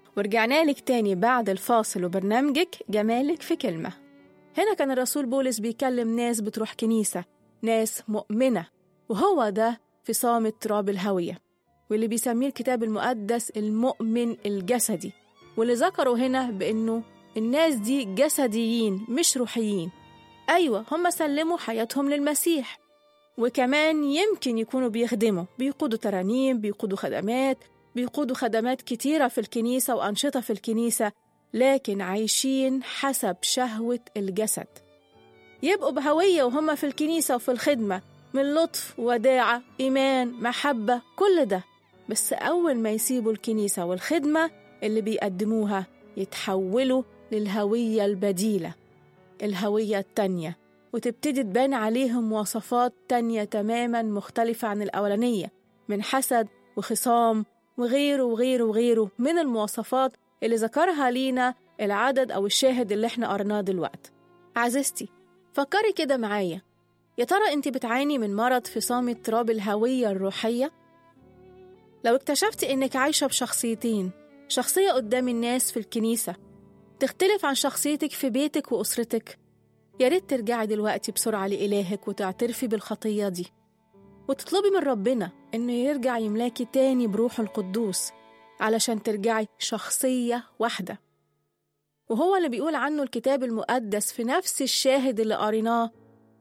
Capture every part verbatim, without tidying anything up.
ورجعنا لك تاني بعد الفاصل وبرنامجك جمالك في كلمة. هنا كان الرسول بولس بيكلم ناس بتروح كنيسة، ناس مؤمنة، وهو ده في صامت تراب الهوية، واللي بيسميه الكتاب المقدس المؤمن الجسدي، واللي ذكروا هنا بأنه الناس دي جسديين مش روحيين. أيوة، هم سلموا حياتهم للمسيح، وكمان يمكن يكونوا بيخدموا، بيقودوا ترانيم، بيقودوا خدمات، بيقودوا خدمات كتيرة في الكنيسة وأنشطة في الكنيسة، لكن عايشين حسب شهوة الجسد. يبقوا بهوية وهم في الكنيسة وفي الخدمة، من لطف، وداعة، إيمان، محبة، كل ده، بس أول ما يسيبوا الكنيسة والخدمة اللي بيقدموها يتحولوا للهوية البديلة، الهوية التانية، وتبتدي تبان عليهم مواصفات تانية تماماً مختلفة عن الأولانية، من حسد وخصام وغيره وغيره وغيره من المواصفات اللي ذكرها لينا العدد أو الشاهد اللي احنا قرناه دلوقتي. عزيزتي، فكري كده معايا، يا ترى انت بتعاني من مرض في صامت تراب الهوية الروحية؟ لو اكتشفتي انك عايشة بشخصيتين، شخصية قدام الناس في الكنيسة تختلف عن شخصيتك في بيتك وأسرتك، يا ريت ترجعي دلوقتي بسرعة لإلهك وتعترفي بالخطية دي، وتطلبي من ربنا إنه يرجع يملاكي تاني بروح القدوس علشان ترجعي شخصية واحدة. وهو اللي بيقول عنه الكتاب المقدس في نفس الشاهد اللي قريناه،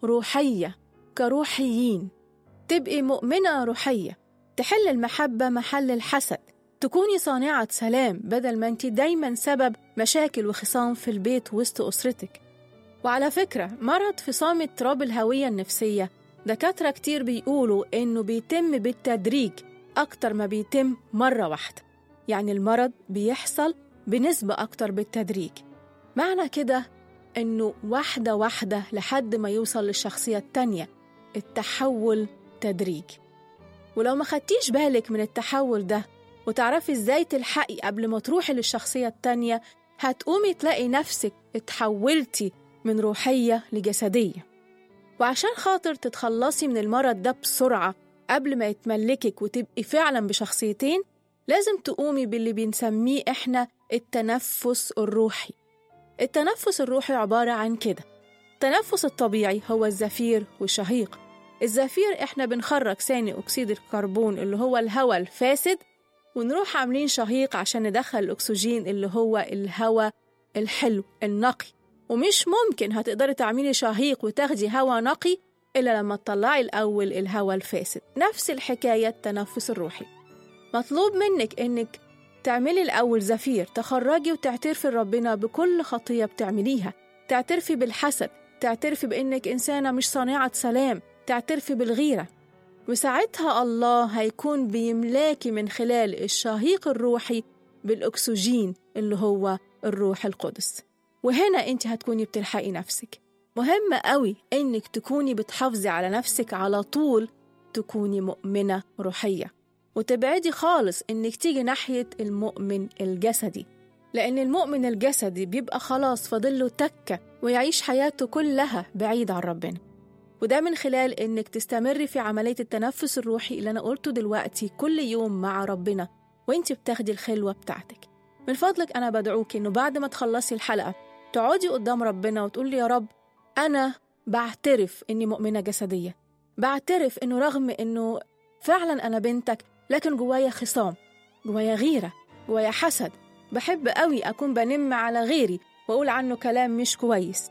روحية كروحيين. تبقي مؤمنة روحية، تحل المحبة محل الحسد، تكوني صانعة سلام بدل ما انت دايما سبب مشاكل وخصام في البيت وسط أسرتك. وعلى فكرة، مرض في صامت تراب الهوية النفسية دكاترة كتير بيقولوا إنه بيتم بالتدريج أكتر ما بيتم مرة واحدة، يعني المرض بيحصل بنسبة أكتر بالتدريج. معنى كده إنه واحدة واحدة لحد ما يوصل للشخصية التانية، التحول تدريج. ولو ما خدتيش بالك من التحول ده وتعرفي إزاي تلحقي قبل ما تروحي للشخصية التانية، هتقومي تلاقي نفسك اتحولتي من روحية لجسدية. وعشان خاطر تتخلصي من المرض ده بسرعة قبل ما يتملكك وتبقي فعلا بشخصيتين، لازم تقومي باللي بنسميه إحنا التنفس الروحي. التنفس الروحي عبارة عن كده: التنفس الطبيعي هو الزفير والشهيق. الزفير إحنا بنخرج ثاني أكسيد الكربون اللي هو الهواء الفاسد، ونروح عاملين شهيق عشان ندخل الأكسجين اللي هو الهواء الحلو النقي. ومش ممكن هتقدري تعملي شهيق وتاخدي هواء نقي إلا لما تطلعي الأول الهواء الفاسد. نفس الحكاية التنفس الروحي، مطلوب منك إنك تعملي الأول زفير، تخرجي وتعترفي لربنا بكل خطية بتعمليها، تعترفي بالحسد، تعترفي بإنك إنسانة مش صانعة سلام، تعترفي بالغيرة، وساعتها الله هيكون بيملاكي من خلال الشهيق الروحي بالأكسجين اللي هو الروح القدس. وهنا أنت هتكوني بتلحقي نفسك. مهم قوي إنك تكوني بتحافظي على نفسك على طول، تكوني مؤمنة روحية، وتبعدي خالص إنك تيجي ناحية المؤمن الجسدي، لأن المؤمن الجسدي بيبقى خلاص فاضله تكة ويعيش حياته كلها بعيد عن ربنا. وده من خلال إنك تستمري في عملية التنفس الروحي اللي أنا قلته دلوقتي كل يوم مع ربنا وإنت بتاخدي الخلوة بتاعتك. من فضلك أنا بدعوك إنه بعد ما تخلصي الحلقة تقعدي قدام ربنا وتقولي: يا رب، أنا بعترف إني مؤمنة جسدية، بعترف إنه رغم إنه فعلا أنا بنتك، لكن جوايا خصام، جوايا غيرة، جوايا حسد، بحب قوي أكون بنم على غيري وأقول عنه كلام مش كويس.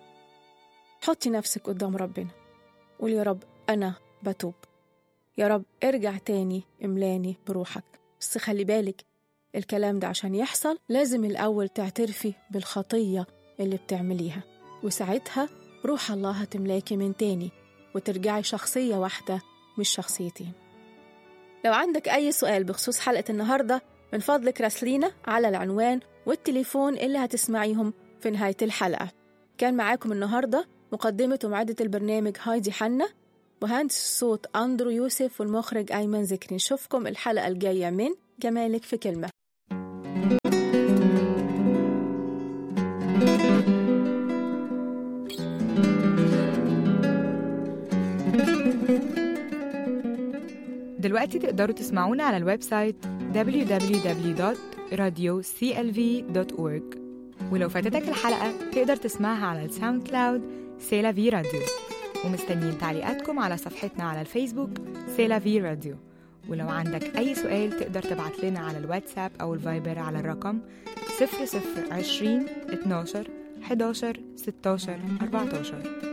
حطي نفسك قدام ربنا، قولي: يا رب، أنا بتوب، يا رب ارجع تاني املاني بروحك. بس خلي بالك، الكلام ده عشان يحصل لازم الأول تعترفي بالخطية اللي بتعمليها، وساعتها روح الله هتملاكي من تاني وترجعي شخصية واحدة مش شخصيتين. لو عندك أي سؤال بخصوص حلقة النهاردة، من فضلك راسلينا على العنوان والتليفون اللي هتسمعيهم في نهاية الحلقة. كان معاكم النهاردة مقدمة ومعدة البرنامج هايدي حنا، مهندس الصوت أندرو يوسف، والمخرج أيمن ذكري. نشوفكم الحلقة الجاية من جمالك في كلمة. دلوقتي تقدروا تسمعونا على الويب سايت دبليو دبليو دبليو دوت راديو سي إل في دوت أورج. ولو فاتتك الحلقة تقدر تسمعها على الساوند كلاود سيلا في راديو. ومستنيين تعليقاتكم على صفحتنا على الفيسبوك سيلا في راديو. ولو عندك أي سؤال تقدر تبعت لنا على الواتساب أو الفايبر على الرقم صفر صفر عشرين اتناشر حداشر ستاشر أربعتاشر.